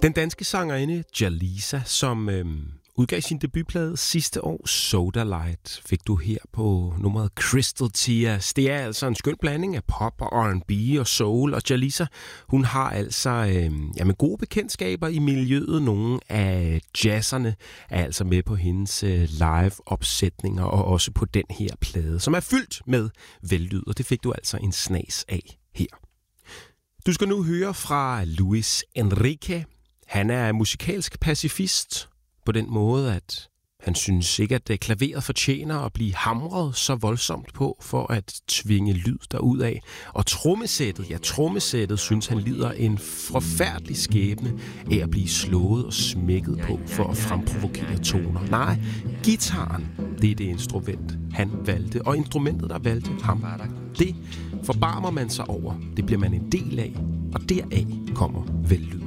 Den danske sangerinde Jalisa, som udgav sin debutplade sidste år, Soda Light, fik du her på nummeret Crystal Tears. Det er altså en skøn blanding af pop og R&B og soul, og Jalisa, hun har altså med gode bekendtskaber i miljøet. Nogle af jazzerne er altså med på hendes live-opsætninger, og også på den her plade, som er fyldt med vellyd, og det fik du altså en snas af her. Du skal nu høre fra Luis Enrique. Han er musikalsk pacifist på den måde, at han synes ikke, at klaveret fortjener at blive hamret så voldsomt på for at tvinge lyd derudad. Og trommesættet synes han lider en forfærdelig skæbne af at blive slået og smækket på for at fremprovokere toner. Nej, gitaren, det er det instrument, han valgte. Og instrumentet, der valgte ham, det forbarmer man sig over. Det bliver man en del af, og deraf kommer vellyd.